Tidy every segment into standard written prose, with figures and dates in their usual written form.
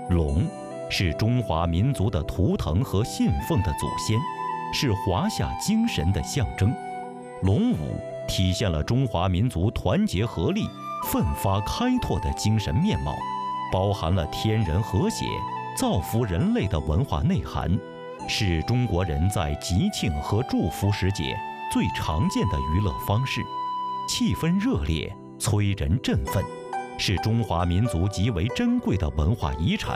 龙是中华民族的图腾和信奉的祖先，是华夏精神的象征。龙舞体现了中华民族团结合力、奋发开拓的精神面貌，包含了天人和谐、造福人类的文化内涵，是中国人在吉庆和祝福时节最常见的娱乐方式，气氛热烈，催人振奋，是中华民族极为珍贵的文化遗产。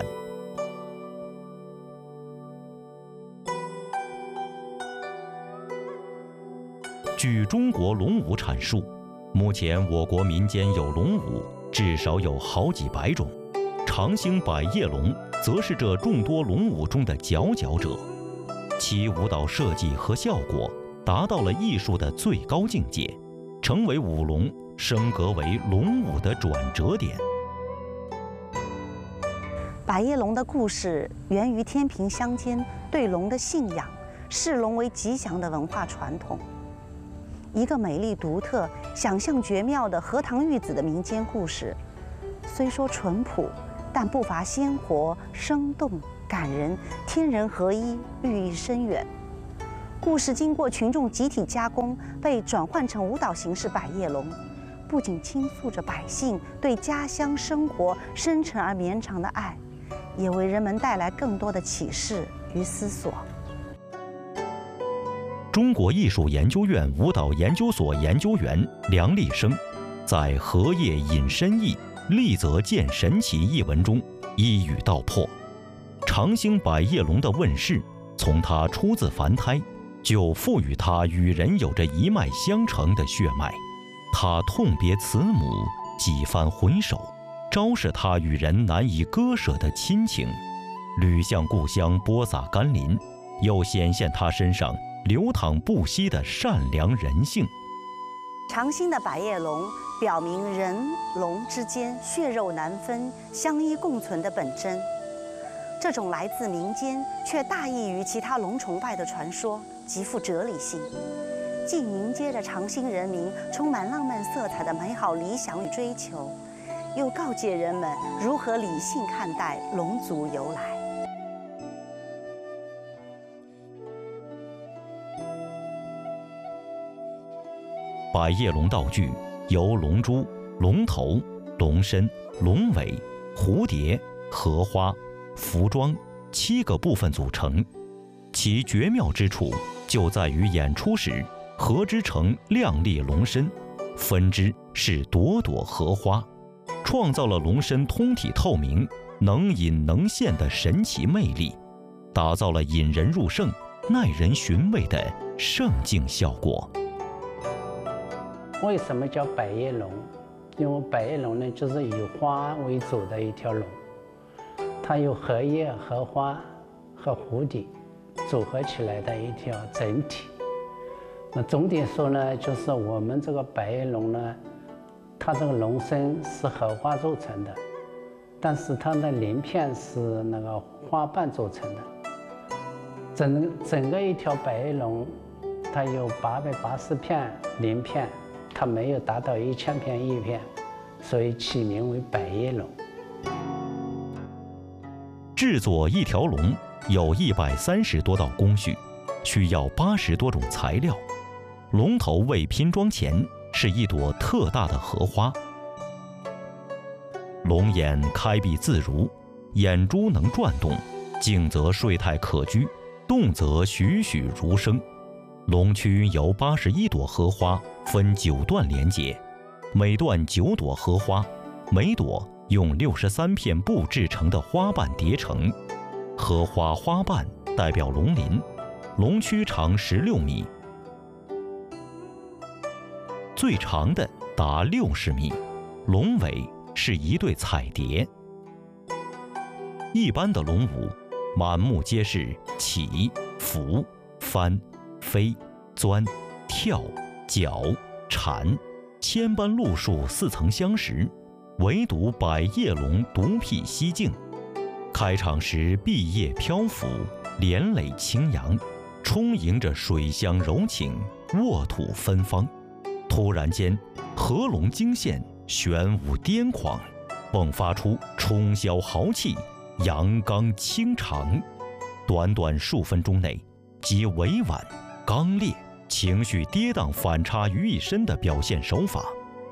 据中国龙舞阐述，目前我国民间有龙舞至少有好几百种，长兴百叶龙则是这众多龙舞中的佼佼者，其舞蹈设计和效果达到了艺术的最高境界，成为舞龙升格为龙舞的转折点。 百叶龙的故事源于天平乡间对龙的信仰，视龙为吉祥的文化传统。一个美丽独特、想象绝妙的荷塘玉子的民间故事，虽说淳朴，但不乏鲜活、生动、感人、天人合一，寓意深远。故事经过群众集体加工，被转换成舞蹈形式百叶龙，不仅倾诉着百姓对家乡生活深沉而绵长的爱，也为人们带来更多的启示与思索。 中国艺术研究院舞蹈研究所研究员梁立生在《荷叶引申义，立则见神奇》一文中一语道破：长兴百叶龙的问世，从它出自凡胎，就赋予它与人有着一脉相承的血脉。它痛别慈母，几番回首，昭示它与人难以割舍的亲情；屡向故乡播撒甘霖，又显现它身上流淌不息的善良人性。 长兴的百叶龙表明人龙之间血肉难分、相依共存的本真。这种来自民间却大异于其他龙崇拜的传说，极富哲理性，既迎接着长兴人民充满浪漫色彩的美好理想与追求，又告诫人们如何理性看待龙族由来。 百叶龙道具由龙珠、龙头、龙身、龙尾、蝴蝶、荷花、服装7个部分组成，其绝妙之处就在于演出时合之成亮丽龙身，分之是朵朵荷花，创造了龙身通体透明、能隐能现的神奇魅力，打造了引人入胜、耐人寻味的胜境效果。 为什么叫百叶龙？因为百叶龙呢，就是以花为主的一条龙，它有荷叶、荷花和蝴蝶组合起来的一条整体。那总点说呢，就是我们这个百叶龙呢，它这个龙身是荷花做成的，但是它的鳞片是那个花瓣做成的。整个一条百叶龙，它有880片鳞片。它没有达到1000片叶片，所以起名为百叶龙。 制作一条龙有130多道工序，需要80多种材料。龙头未拼装前是一朵特大的荷花。龙眼开闭自如，眼珠能转动，静则睡态可掬，动则栩栩如生。龙躯由81朵荷花分9段连结，每段9朵荷花，每朵用63片布制成的花瓣叠成。荷花花瓣代表龙鳞，龙躯长16米，最长的达60米，龙尾是一对彩蝶。一般的龙舞，满目皆是起、伏、翻、飞、钻、跳、搅、缠，千般路数似曾相识，唯独百叶龙独辟蹊径。开场时碧叶飘拂，连垒轻扬，充盈着水乡柔情，沃土芬芳。突然间，合龙惊现，玄武癫狂，迸发出冲霄豪气， 阳刚清长，短短数分钟内，集委婉、刚烈、情绪跌宕反差于一身的表现手法。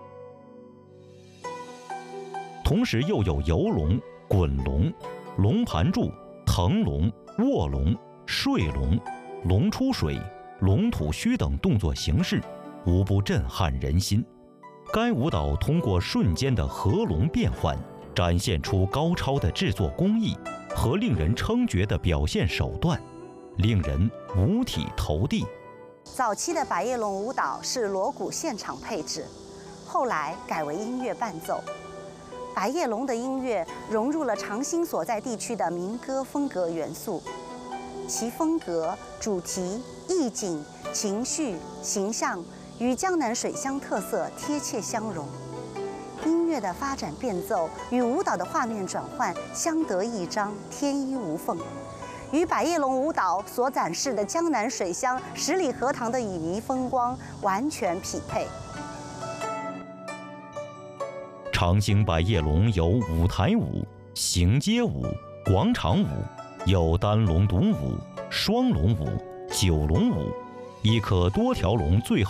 同时又有游龙、滚龙、龙盘柱、腾龙、卧龙、睡龙、龙出水、龙吐须等动作形式，无不震撼人心。该舞蹈通过瞬间的合龙变换，展现出高超的制作工艺和令人称绝的表现手段，令人五体投地。 早期的百叶龙舞蹈是锣鼓现场配置，后来改为音乐伴奏。百叶龙的音乐融入了长兴所在地区的民歌风格元素，其风格、主题、意境、情绪、形象与江南水乡特色贴切相融。音乐的发展变奏与舞蹈的画面转换相得益彰，天衣无缝，与百叶龙舞蹈所展示的江南水乡十里荷塘的旖旎风光完全匹配。 长兴百叶龙有舞台舞、行街舞、广场舞，有单龙独舞、双龙舞、九龙舞，亦可多条龙最后